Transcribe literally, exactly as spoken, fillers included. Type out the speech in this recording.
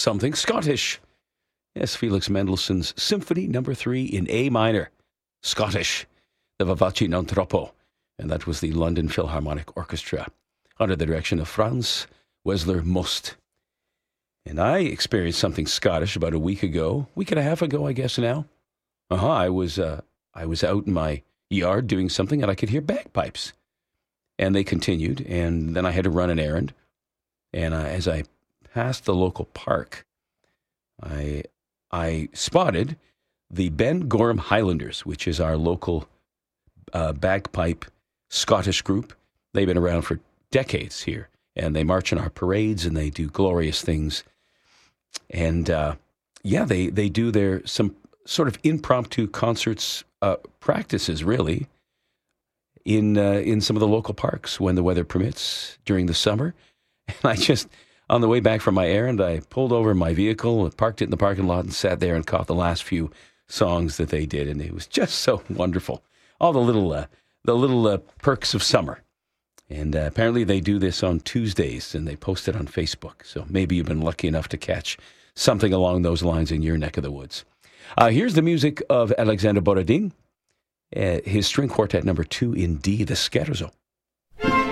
something Scottish. Yes, Felix Mendelssohn's Symphony Number Three in A minor, Scottish, the Vivace non troppo, and that was the London Philharmonic Orchestra under the direction of Franz Wessler Most. And I experienced something Scottish about a week ago, week and a half ago, I guess now. Uh-huh, I was uh, I was out in my yard doing something, and I could hear bagpipes. And they continued, and then I had to run an errand. And uh, as I passed the local park, I I spotted the Ben Gorham Highlanders, which is our local uh, bagpipe Scottish group. They've been around for decades here, and they march in our parades, and they do glorious things. And uh, yeah, they, they do their some sort of impromptu concerts, uh, practices really, in uh, in some of the local parks when the weather permits during the summer. And I just, on the way back from my errand, I pulled over my vehicle, parked it in the parking lot, and sat there and caught the last few songs that they did, and it was just so wonderful. All the little uh, the little uh, perks of summer. And uh, apparently they do this on Tuesdays, and they post it on Facebook. So maybe you've been lucky enough to catch something along those lines in your neck of the woods. Uh, here's the music of Alexander Borodin, uh, his string quartet number two in D, the Scherzo.